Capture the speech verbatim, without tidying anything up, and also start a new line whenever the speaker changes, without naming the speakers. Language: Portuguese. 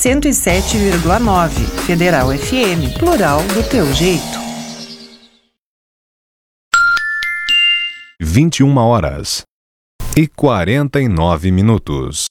cento e sete vírgula nove. Federal F M, plural do teu jeito.
vinte e uma horas e quarenta e nove minutos.